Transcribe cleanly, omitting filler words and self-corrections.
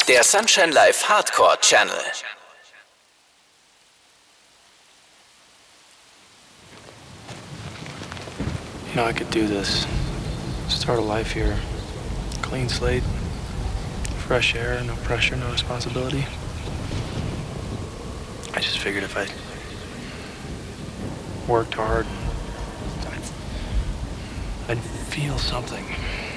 Der Sunshine Live Hardcore Channel. You know, I could do this. Start a life here. Clean slate. Fresh air, no pressure, no responsibility. I just figured if I worked hard, I'd feel something.